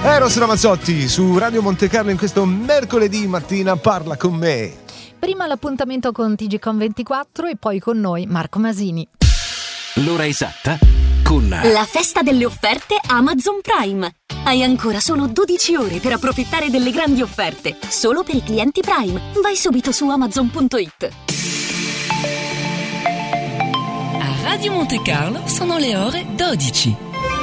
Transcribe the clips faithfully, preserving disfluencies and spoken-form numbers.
Eros Ramazzotti su Radio Monte Carlo in questo mercoledì mattina. Parla con me. Prima l'appuntamento con T G Com ventiquattro e poi con noi Marco Masini. L'ora esatta con la festa delle offerte Amazon Prime. Hai ancora solo dodici ore per approfittare delle grandi offerte solo per i clienti Prime. Vai subito su amazon punto it. A Radio Monte Carlo sono le ore dodici.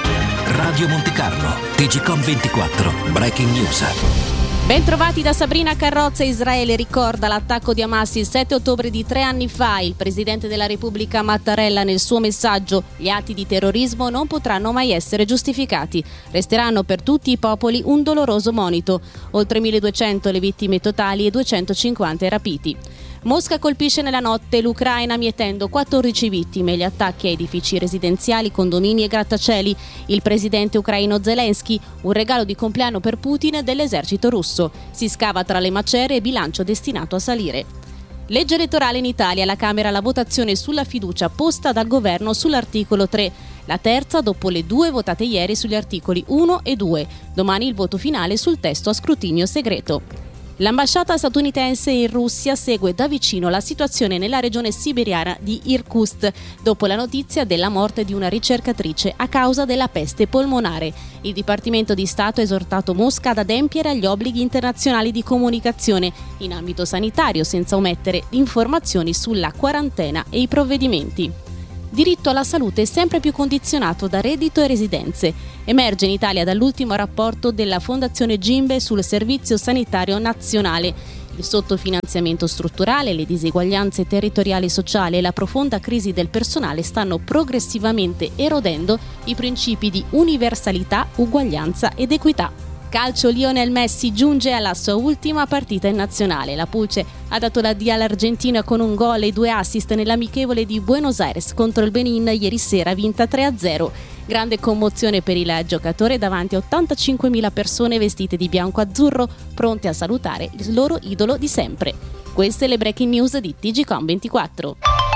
Radio Monte Carlo, T G Com ventiquattro, Breaking News. Bentrovati da Sabrina Carrozza. Israele ricorda l'attacco di Hamas il sette ottobre di tre anni fa. Il presidente della Repubblica Mattarella nel suo messaggio: gli atti di terrorismo non potranno mai essere giustificati. Resteranno per tutti i popoli un doloroso monito. Oltre milleduecento le vittime totali e duecentocinquanta i rapiti. Mosca colpisce nella notte l'Ucraina mietendo quattordici vittime. Gli attacchi a edifici residenziali, condomini e grattacieli. Il presidente ucraino Zelensky: un regalo di compleanno per Putin dell'esercito russo. Si scava tra le macerie e bilancio destinato a salire. Legge elettorale in Italia. La Camera la votazione sulla fiducia posta dal governo sull'articolo tre. La terza dopo le due votate ieri sugli articoli uno e due. Domani il voto finale sul testo a scrutinio segreto. L'ambasciata statunitense in Russia segue da vicino la situazione nella regione siberiana di Irkutsk dopo la notizia della morte di una ricercatrice a causa della peste polmonare. Il Dipartimento di Stato ha esortato Mosca ad adempiere agli obblighi internazionali di comunicazione in ambito sanitario senza omettere informazioni sulla quarantena e i provvedimenti. Diritto alla salute sempre più condizionato da reddito e residenze. Emerge in Italia dall'ultimo rapporto della Fondazione Gimbe sul Servizio Sanitario Nazionale. Il sottofinanziamento strutturale, le diseguaglianze territoriali e sociali e la profonda crisi del personale stanno progressivamente erodendo i principi di universalità, uguaglianza ed equità. Calcio. Lionel Messi giunge alla sua ultima partita in nazionale. La Pulce ha dato l'addio all'Argentina con un gol e due assist nell'amichevole di Buenos Aires contro il Benin ieri sera, vinta tre a zero. Grande commozione per il giocatore davanti a ottantacinquemila persone vestite di bianco-azzurro, pronte a salutare il loro idolo di sempre. Queste le breaking news di T G Com ventiquattro.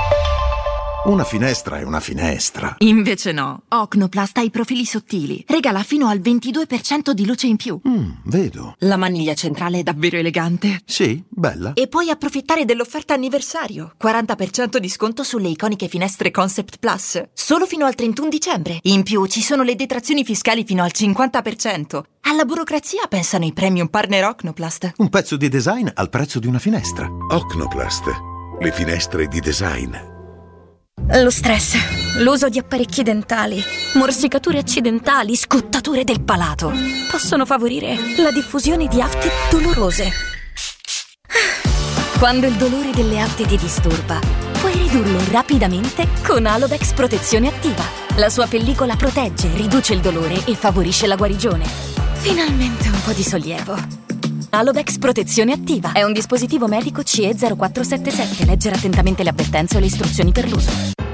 Una finestra è una finestra. Invece no. Ocnoplast ha i profili sottili. Regala fino al ventidue per cento di luce in più. Mm, vedo. La maniglia centrale è davvero elegante. Sì, bella. E puoi approfittare dell'offerta anniversario. quaranta per cento di sconto sulle iconiche finestre Concept Plus. Solo fino al trentuno dicembre. In più ci sono le detrazioni fiscali fino al cinquanta per cento. Alla burocrazia pensano i premium partner Ocnoplast. Un pezzo di design al prezzo di una finestra. Ocnoplast. Le finestre di design. Lo stress, l'uso di apparecchi dentali, morsicature accidentali, scottature del palato possono favorire la diffusione di afte dolorose. Quando il dolore delle afte ti disturba, puoi ridurlo rapidamente con Alovex Protezione Attiva. La sua pellicola protegge, riduce il dolore e favorisce la guarigione. Finalmente un po' di sollievo. Alovex Protezione Attiva è un dispositivo medico C E zero quattro sette sette. Leggere attentamente le avvertenze o le istruzioni per l'uso.